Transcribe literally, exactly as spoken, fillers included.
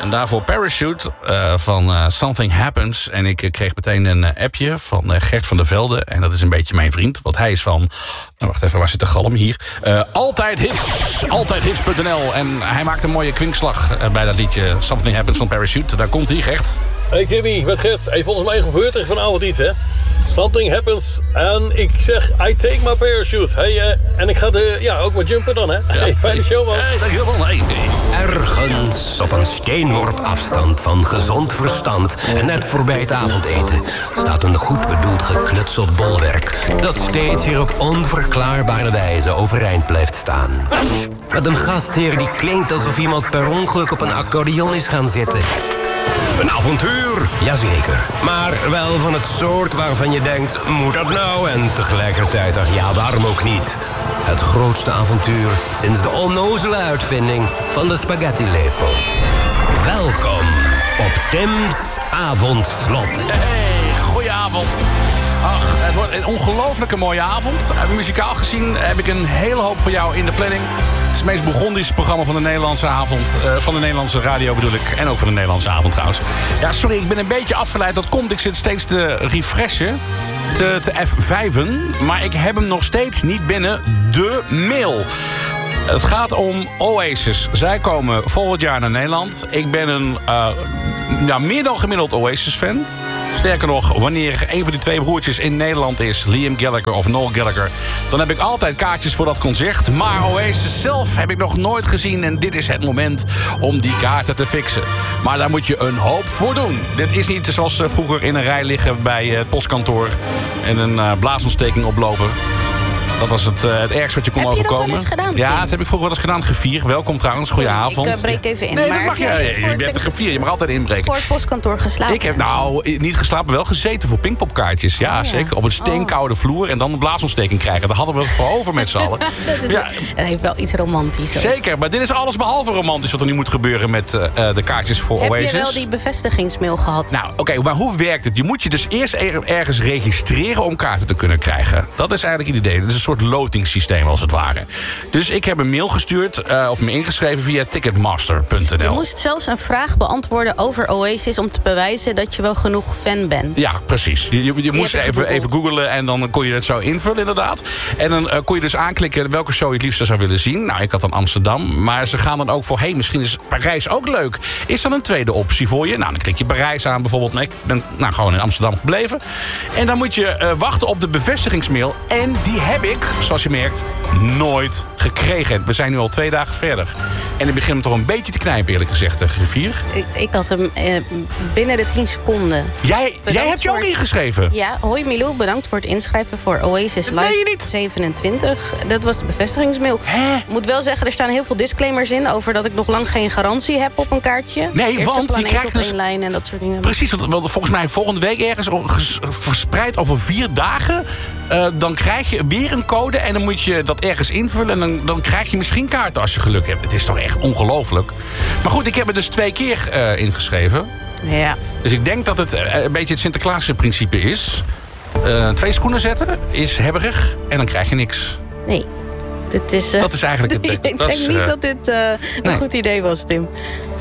En daarvoor Parachute uh, van uh, Something Happens. En ik uh, kreeg meteen een uh, appje van uh, Gert van der Velde. En dat is een beetje mijn vriend. Want hij is van... Nou, wacht even, waar zit de galm hier? Uh, Altijd Hits. Altijd Hits punt n l. En hij maakt een mooie kwinkslag uh, bij dat liedje Something Happens van Parachute. Daar komt hij, Gert. Hey Timmy, met Gert. Hey, volgens mij gebeurt er vanavond iets, hè? Something happens. En ik zeg, I take my parachute. Hey, uh, en ik ga de, ja, ook maar jumpen dan, hè? Ja. Hey, fijne show, man. Hey, dankjewel. Hey, hey. Ergens op een steenworp afstand van gezond verstand en net voorbij het avondeten staat een goed bedoeld geknutseld bolwerk dat steeds weer op onverklaarbare wijze overeind blijft staan. Met een gastheer die klinkt alsof iemand per ongeluk op een accordeon is gaan zitten. Een avontuur, jazeker. Maar wel van het soort waarvan je denkt, moet dat nou? En tegelijkertijd dacht, ja, waarom ook niet? Het grootste avontuur sinds de onnozele uitvinding van de spaghetti-lepel. Welkom op Tim's Avondslot. Hey, goedenavond. Ach, het wordt een ongelooflijke mooie avond. Muzikaal gezien heb ik een hele hoop voor jou in de planning. Het is het meest Burgondische programma van de Nederlandse avond. Uh, van de Nederlandse radio bedoel ik. En ook van de Nederlandse avond trouwens. Ja, sorry, ik ben een beetje afgeleid. Dat komt, ik zit steeds te refreshen. Te, te F vijf'en. Maar ik heb hem nog steeds niet binnen de mail. Het gaat om Oasis. Zij komen volgend jaar naar Nederland. Ik ben een uh, ja, meer dan gemiddeld Oasis-fan. Sterker nog, wanneer een van die twee broertjes in Nederland is... Liam Gallagher of Noel Gallagher... dan heb ik altijd kaartjes voor dat concert. Maar Oasis zelf heb ik nog nooit gezien... en dit is het moment om die kaarten te fixen. Maar daar moet je een hoop voor doen. Dit is niet zoals vroeger in een rij liggen bij het postkantoor... en een uh, blaasontsteking oplopen. Dat was het, uh, het ergste wat je kon heb overkomen. Heb je dat wel eens gedaan, Ja, Tim? dat heb ik vroeger wel eens gedaan. Gevier. Welkom trouwens. Goedenavond. Ik uh, breek even in. Nee, maar dat mag je. Je, je bent een gevier. Je mag altijd inbreken. Voor het postkantoor geslapen? Ik heb nou niet geslapen, wel gezeten voor pingpopkaartjes. Ja, oh, ja, zeker. Op een steenkoude vloer en dan een blaasontsteking krijgen. Daar hadden we het voor over met z'n allen. dat, is, ja. dat heeft wel iets romantisch. Hoor. Zeker, maar dit is alles behalve romantisch wat er nu moet gebeuren met uh, de kaartjes voor heb Oasis. Heb je wel die bevestigingsmail gehad? Nou, oké, okay, maar hoe werkt het? Je moet je dus eerst er, ergens registreren om kaarten te kunnen krijgen. Dat is eigenlijk het idee. Het is een soort lotingssysteem als het ware. Dus ik heb een mail gestuurd, uh, of me ingeschreven via ticketmaster punt n l. Je moest zelfs een vraag beantwoorden over Oasis... om te bewijzen dat je wel genoeg fan bent. Ja, precies. Je, je, je moest even, even googlen en dan kon je het zo invullen inderdaad. En dan uh, kon je dus aanklikken welke show je het liefst zou willen zien. Nou, ik had dan Amsterdam. Maar ze gaan dan ook voor, hé, hey, misschien is Parijs ook leuk. Is dan een tweede optie voor je? Nou, dan klik je Parijs aan bijvoorbeeld. Nee, ik ben nou, gewoon in Amsterdam gebleven. En dan moet je uh, wachten op de bevestigingsmail. En die heb ik, zoals je merkt... nooit gekregen. We zijn nu al twee dagen verder. En ik begin hem toch een beetje te knijpen, eerlijk gezegd, de griffier. Ik, ik had hem eh, binnen de tien seconden. Jij, jij hebt je ook ingeschreven? Ja, hoi Milou, bedankt voor het inschrijven voor Oasis Live nee, niet. zevenentwintig. Dat was de bevestigingsmail. Hè? Ik moet wel zeggen, er staan heel veel disclaimers in... over dat ik nog lang geen garantie heb op een kaartje. Nee, Eerste want je krijgt op dus... één lijn en dat soort dingen. Precies, want, want volgens mij volgende week ergens... verspreid over vier dagen... Uh, dan krijg je weer een code en dan moet je dat ergens invullen... en dan, dan krijg je misschien kaarten als je geluk hebt. Het is toch echt ongelooflijk. Maar goed, ik heb er dus twee keer uh, ingeschreven. Ja. Dus ik denk dat het uh, een beetje het Sinterklaas principe is. Uh, twee schoenen zetten is hebberig en dan krijg je niks. Nee. Dit is, uh, dat is eigenlijk het... ik dat denk is, niet uh, dat dit uh, een nee. goed idee was, Tim.